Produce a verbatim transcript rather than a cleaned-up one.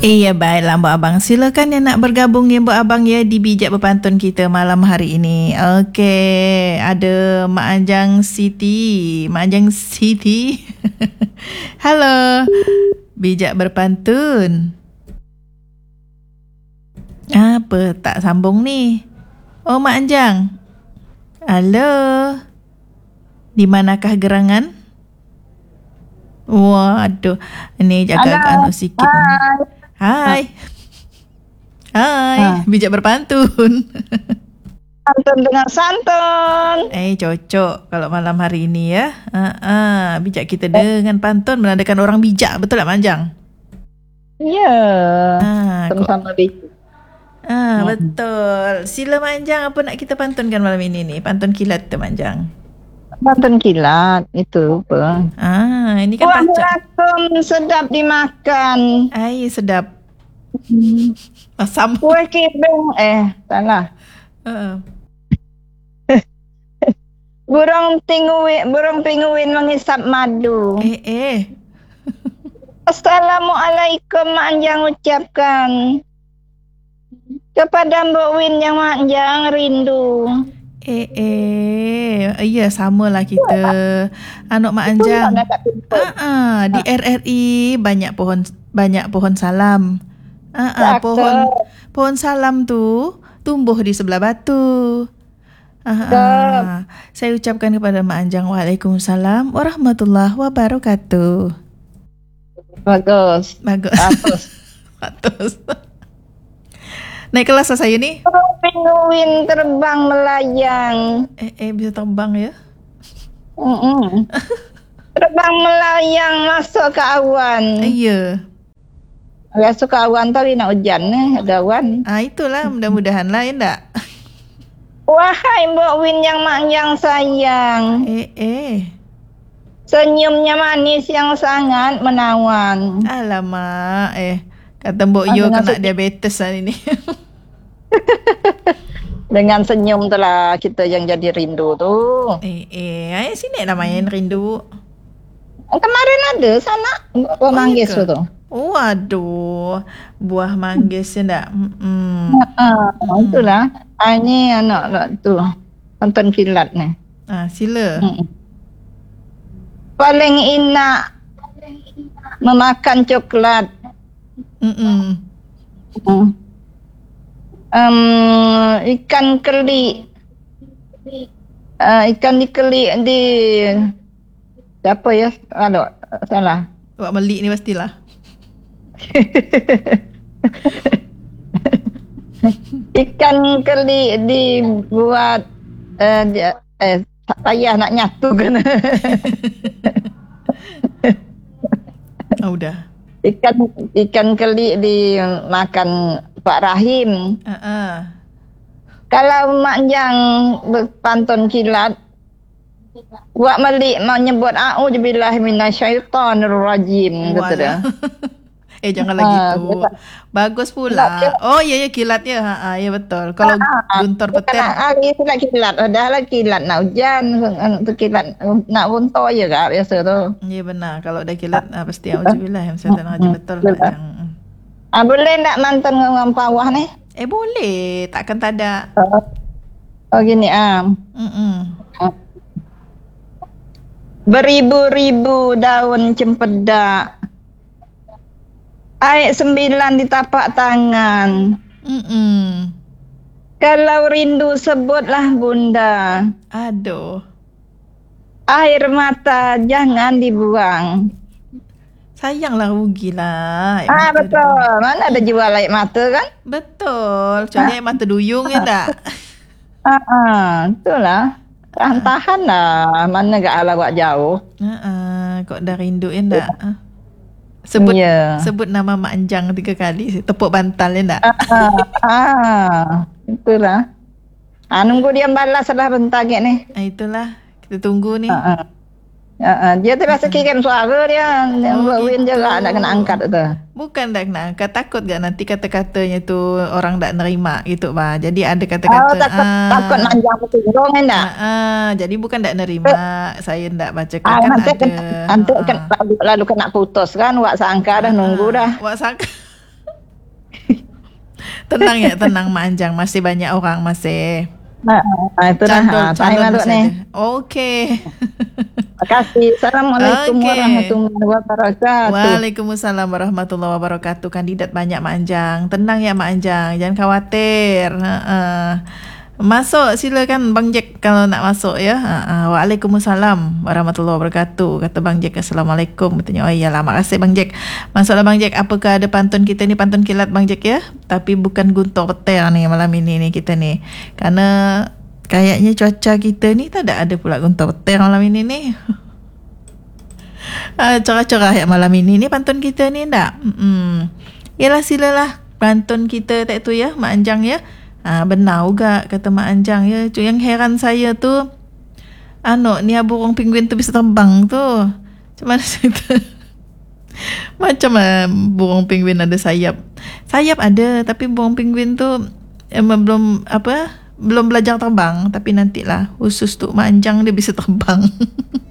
Iya baiklah Mbak Abang. Silakan yang nak bergabung ya Mbak Abang ya di bijak berpantun kita malam hari ini. Okey, ada Mak Anjang Siti. Mak Anjang Siti. Halo. Bijak berpantun. Apa tak sambung ni? Oh Mak Anjang. Halo. Di manakah gerangan? Waduh, ini jaga anu sikit. Hai. Hai. Hai, ha. Bijak berpantun. Pantun dengan santun. Eh, cocok kalau malam hari ini ya. Ah, ah, bijak kita dengan pantun menandakan orang bijak, betul tak Manjang? Ya. Ah, sama-sama bijak. Ah, hmm. betul. Sila Manjang, apa nak kita pantunkan malam ini ni? Pantun kilat tu Manjang. Pantun kilat itu apa? Ah, ini kan Buah pacak. rakum sedap dimakan. Ai, sedap. Hmm. Asam. Kue kibeng eh salah. Uh. burung pinguin, burung pinguin mengisap madu. Eh eh. Assalamualaikum Mak Anjang ucapkan kepada Mbok Win yang Mak Anjang rindu. Eh eh, iya samalah kita. Anak Mak Anjang. Ah, ah, di R R I banyak pohon banyak pohon salam. Ah, ah, pohon pohon salam tu tumbuh di sebelah batu. Ah, ah. Saya ucapkan kepada Mak Anjang Waalaikumsalam warahmatullahi wabarakatuh. Bagus. Bagus. Bagus. Bagus. Naik kelas lah saya ni. Pinguin terbang melayang. Eh, eh bisa terbang ya? Mm-mm. Terbang melayang masuk ke awan. Iya. Masuk ke awan tadi nak hujan ni, ada awan. Ah itulah mudah-mudahan lah ya ndak? Wahai Mbok Win yang Mak Anjang sayang. Eh eh. Senyumnya manis yang sangat menawan. Alamak eh. Kata Mbok Yo kena diabetes hari ni. Dengan senyum tu lah kita yang jadi rindu tu. Eh, eh. Ayah sini nak main rindu. Kemarin ada sana buah oh, manggis tu. Oh, aduh. Buah manggis ya tak? Hmm. Uh, itulah. Ah, ini anak lah tu. Tonton kilat ni. Ah, sila. Hmm. Paling enak memakan coklat. Mm-mm. Hmm. Um, ikan keli, uh, ikan dikeli di apa ya? Aduh, salah. Buat melik ni pastilah. Ikan keli dibuat uh, dia, eh tak payah nak nyatu kan. Oh, udah. Ikan ikan keli dimakan Pak Rahim. Uh-uh. Kalau Mak Anjang berpantun kilat, buat melik mau nyebut a'udzubillahi minasyaitonirrajim gitu dah. Eh jangan lagi tu. Bagus pula. Oh ya ya kilat ya. Ha ya betul. Kalau guntur petir. Hari kilat kilat. Dah lah kilat nak hujan, tu kilat nak runtuh je kan biasa tu. Ya benar. Kalau dah kilat ah, pasti auzubillah minasyaitonirrajim betul Mak. Ah boleh nak mantan dengan pawah ni? Eh boleh. Takkan tak ada. Oh gini ah. Hmm. Beribu-ribu daun cempedak. Air sembilan di tapak tangan. Mm-mm. Kalau rindu sebutlah bunda. Aduh. Air mata jangan dibuang. Sayanglah rugilah. Ah betul. Duyung. Mana ada jual air mata kan? Betul. Kecuali air mata duyung ya tak? Ah, ah, itulah. Tahan-tahan lah. Mana gak ala buat jauh. Ah, ah. Kok dah rindu ya tak? Ah. Sebut yeah. sebut nama Mak Anjang tiga kali, tepuk bantal ya tak? Ah, ah, itulah. Ah, nunggu dia balas lah bentar ni. Ah, itulah, kita tunggu ni. Ah, ah. Ah, ah. Dia tu biasa kirim suara dia, yang oh, Win juga nak kena angkat tu. Bukan tak kena angkat, takut gak nanti kata-katanya tu orang tak nerima gitu bah. Jadi ada kata-kata. Oh, takut, ah, takut manjang betul kan tak? Ah, ah, jadi bukan tak nerima, eh. saya tak bacakan ah, kan nanti ada. Kena, nanti ah. kena, lalu, lalu kena putus kan, wak sangka dah ah, nunggu dah. Wak sangka. Tenang ya, tenang Mak Anjang. Masih banyak orang masih. Nah, itu dah. Candol, Ha, candol masuk masih ni. ada. Okey. Terima kasih. Assalamualaikum Okey. warahmatullahi wabarakatuh. Waalaikumsalam warahmatullahi wabarakatuh. Kandidat banyak Mak Anjang. Tenang ya Mak Anjang, jangan khawatir. Ha-ha. Masuk silakan Bang Jack kalau nak masuk ya. Ha-ha. Waalaikumsalam warahmatullahi wabarakatuh. Kata Bang Jack Assalamualaikum. Katanya oh iyalah, makasih Bang Jack. Masuklah Bang Jack. Apakah ada pantun kita ni, pantun kilat Bang Jack ya? Tapi bukan guntur petir ni malam ini ni kita ni. Karena kayaknya cuaca kita ni tak ada ada pula guntur petir malam ini ni. Ah, cerah-cerah ya malam ini ni pantun kita ni tak? Hmm. Yalah silalah pantun kita tak tu ya Mak Anjang ya. Ah, benar juga kata Mak Anjang ya. Cuma yang heran saya tu anu ni burung penguin tu bisa terbang tu. Macam mana cerita? Macam mana burung penguin ada sayap? Sayap ada tapi burung penguin tu emang belum apa? Belum belajar terbang, tapi nantilah khusus tu Mak Anjang dia bisa terbang.